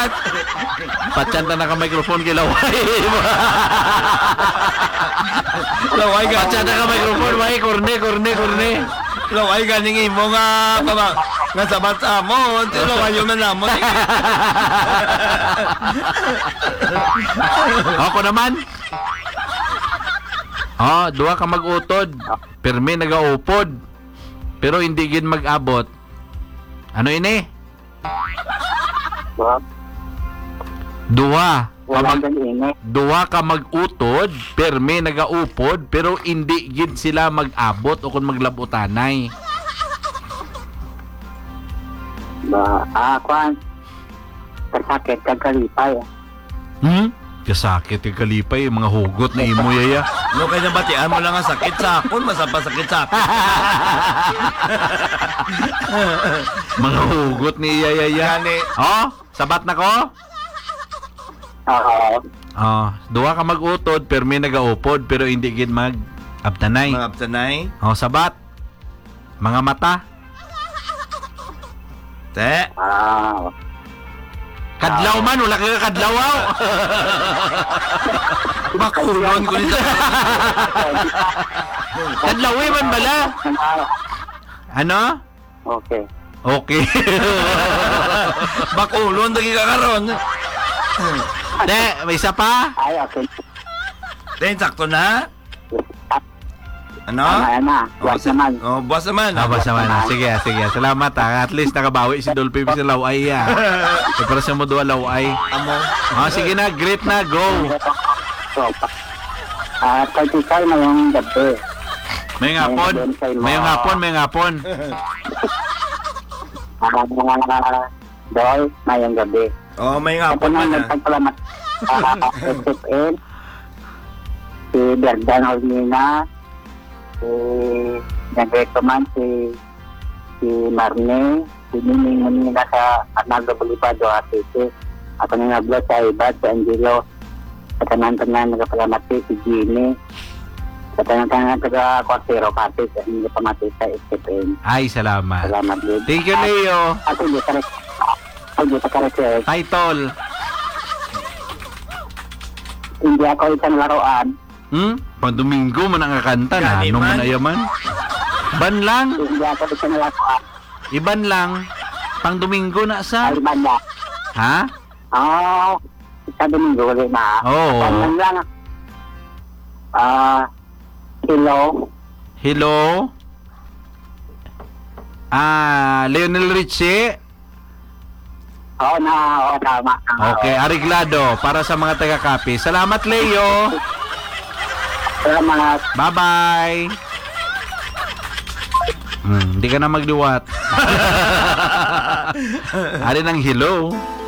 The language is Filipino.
Patsanta na ka microphone kay Laway. Laway ka. Patsanta ka microphone, may korne. Laway ganing imo nga baba. Nga sabat mo, laway yung manamon. Ako naman. Duha ka mag-utod. Permi nagaupod. Pero hindi gid mag-abot. Ano ini? Duha ka mag-utod, permi nagaupod, pero hindi gid sila mag-abot o kung maglabutanay. Kwan. Kasakit, kagkalipay. Kasakit yung kalipay, mga hugot na imo yaya. No, kaya batian mo lang ang sakit sa akon, masapa sakit sa akon. Mga hugot ni yaya. Sabat na ko? Oo. Duha ka mag-utod, permi nagaupod, pero hindi gid mag-abtanay. Mga abtanay. Sabat. Mga mata. Te. Kadlaw man, wala ka kadlaw. Makulon ko nito. Kadlaw man bala. Ano? Okay. Okay. Makulon dagi ka karon. De, may isa pa? Ay, okay. Ten sakto na. Ano? Buwas naman. Buwas naman. Buwas naman. Sige. Salamat At least nakabawi si Dolphy sa laway para sa mo duwa laway. Amo. Sige na, great na, go. Pagkikay na yung gabi. May hapon. Dol, mayang gabi. May hapon man. Nagpagpalamat SFN, si Berdan Olmina, si nag-recommend si Marne, si Nining Manila sa Arnaldo Bolivado Artete. Ako na nag-vlog sa Ibad, si Angelo. Sa tanan-tanan nagpalamat si Jimmy. Sa tanan-tanan taga-Quartero Cate, sa hindi pamati sa SFN. Ay, salamat. Salamat din. Thank you, Leo. Ako dito ka rin. Title. Hindi ako isang laruan. Pang Domingo man ang kakanta na. Ano man ayaman? Ban lang. Hindi ako isang laruan. Iban lang. Pang Domingo na sa? Ay, banda. Ha? Sa Domingo ulit na. Oo. Pangan lang. Hello. Lionel Richie. Tama. Okay, Ariglado para sa mga taga-copy. Salamat, Leo. Salamat. Bye-bye. Hindi ka na magduwat. Ari ng hello.